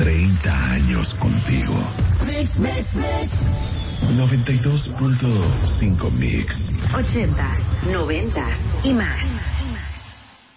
30 años contigo. Mix, mix, mix. 92.5 Mix. 80s, 90s y más.